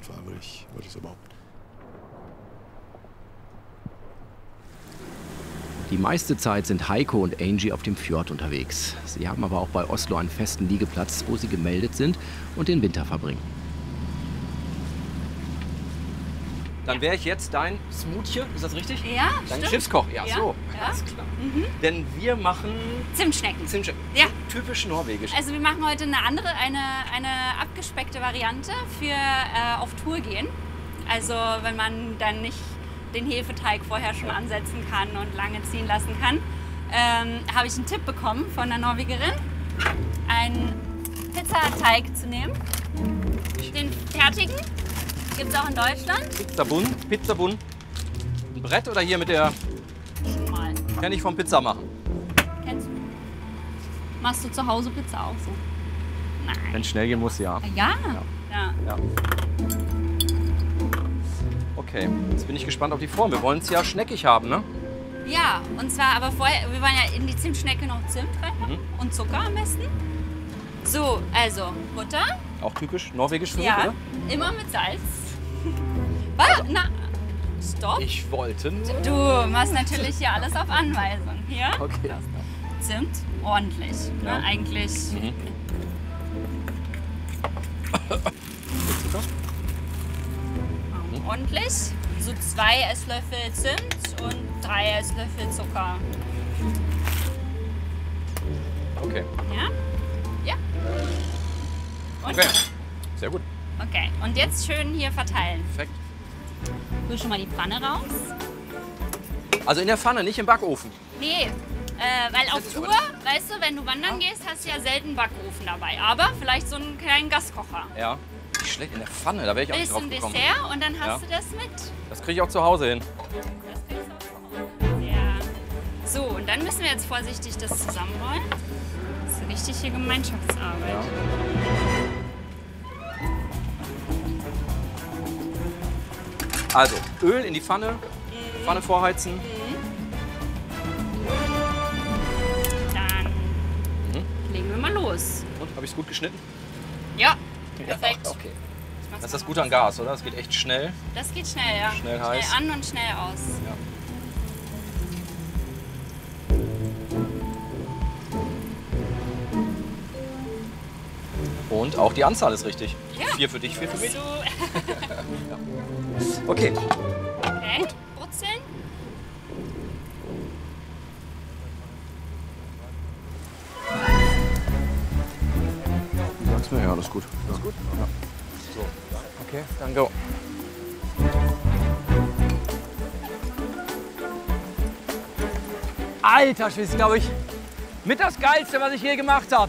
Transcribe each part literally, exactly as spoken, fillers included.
Fall, würde ich, würde ich so behaupten. Die meiste Zeit sind Heiko und Angie auf dem Fjord unterwegs. Sie haben aber auch bei Oslo einen festen Liegeplatz, wo sie gemeldet sind und den Winter verbringen. Dann wäre ich jetzt dein Smoothie, ist das richtig? Ja, Dein stimmt. Schiffskoch, ja, Ja, so. ja. Alles klar. Mhm. Denn wir machen Zimtschnecken. Zimtschnecken. Ja. Typisch norwegisch. Also wir machen heute eine andere, eine, eine abgespeckte Variante für äh, auf Tour gehen. Also wenn man dann nicht den Hefeteig vorher schon ansetzen kann und lange ziehen lassen kann, ähm, habe ich einen Tipp bekommen von der Norwegerin, einen Pizzateig zu nehmen. Den fertigen gibt es auch in Deutschland. Pizzabun, Pizzabun. Ein Brett oder hier mit der, Schon mal. kann ich vom Pizza machen. Kennst du? Machst du zu Hause Pizza auch so? Nein. Wenn es schnell gehen muss, ja. Ja? Ja. ja. Okay, jetzt bin ich gespannt auf die Form. Wir wollen es ja schneckig haben, ne? Ja, und zwar aber vorher, wir wollen ja in die Zimtschnecke noch Zimt reinmachen Mhm. und Zucker am besten. So, also Butter. Auch typisch norwegisch für mich, Ja, oder? immer mit Salz. Was? Na, stopp. Ich wollte nur... Du machst natürlich hier alles auf Anweisung. Hier, Okay. Zimt, ordentlich. Ja. Ne? Eigentlich Mhm. Zucker? ordentlich. So zwei Esslöffel Zimt und drei Esslöffel Zucker. Okay. Ja? Ja. Und, Okay. Sehr gut. okay. Und jetzt schön hier verteilen. Perfekt. Hol schon mal die Pfanne raus. Also in der Pfanne, nicht im Backofen. Nee, äh, weil auf Tour, weißt du, wenn du wandern gehst, hast du ja selten einen Backofen dabei. Aber vielleicht so einen kleinen Gaskocher. Ja. Nicht schlecht, in der Pfanne, da wäre ich auch nicht drauf Bisschen gekommen. Dessert und dann hast Ja. du das mit. Das kriege ich auch zu Hause hin. Das kriegst du auch zu Hause. Ja. So, und dann müssen wir jetzt vorsichtig das zusammenrollen. Das ist richtig hier Gemeinschaftsarbeit. Ja. Also, Öl in die Pfanne, Mhm. Pfanne vorheizen. Dann Mhm. legen wir mal los. Und, habe ich es gut geschnitten? Ja, perfekt. Ja, okay. Ich mach's Das ist das mal Gute an Gas, oder? Das geht echt schnell. Das geht schnell, ja. Schnell heiß. Schnell an und schnell aus. Ja. Und auch die Anzahl ist richtig. Ja. Vier für dich, vier für mich. So, Okay. okay, brutzeln. Du sagst mir, ja, alles gut. Alles gut? Ja. So. Okay, dann go. Alter Schwede, glaube ich, mit das Geilste, was ich je gemacht habe.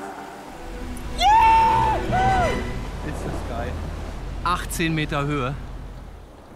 Ist das geil. achtzehn Meter Höhe.